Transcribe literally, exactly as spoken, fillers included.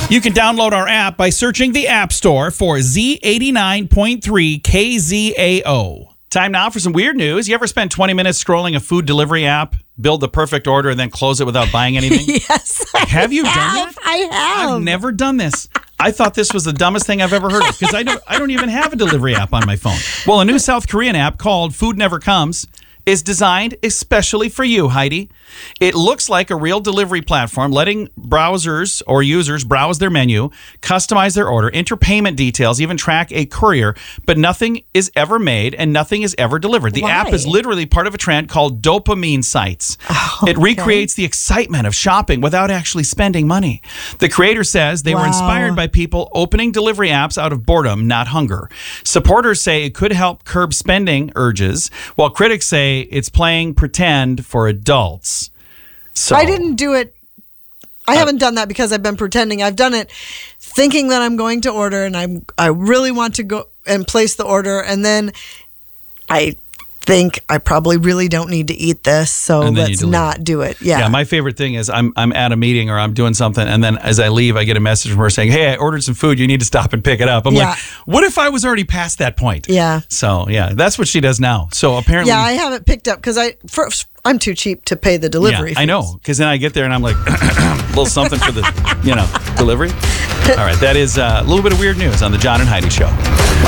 You can download our app by searching the App Store for Z eighty-nine point three K Z A O. Time now for some weird news. You ever spend twenty minutes scrolling a food delivery app, build the perfect order, and then close it without buying anything? Yes. I Have you have. done that? I have. I've never done this. I thought this was the dumbest thing I've ever heard of because I don't, I don't even have a delivery app on my phone. Well, a new South Korean app called Food Never Comes is designed especially for you, Heidi. It looks like a real delivery platform, letting browsers or users browse their menu, customize their order, enter payment details, even track a courier, but nothing is ever made and nothing is ever delivered. The Why? app is literally part of a trend called dopamine sites. Oh, it recreates the excitement of shopping without actually spending money. The creator says they were Wow. inspired by people opening delivery apps out of boredom, not hunger. Supporters say it could help curb spending urges, while critics say it's playing pretend for adults. So I didn't do it. I haven't done that because I've been pretending. I've done it thinking that I'm going to order and I'm I really want to go and place the order, and then I think I probably really don't need to eat this, so And then you let's delete not do it. Yeah. Yeah, my favorite thing is I'm I'm at a meeting or I'm doing something, and then as I leave, I get a message from her saying, "Hey, I ordered some food. You need to stop and pick it up." I'm Yeah. like, "What if I was already past that point?" Yeah. So yeah, that's what she does now. So apparently, Yeah, I haven't picked up because I first I'm too cheap to pay the delivery. Yeah, I know, because then I get there and I'm like, a little something for the, you know, delivery. All right, that is uh, a little bit of weird news on the John and Heidi Show.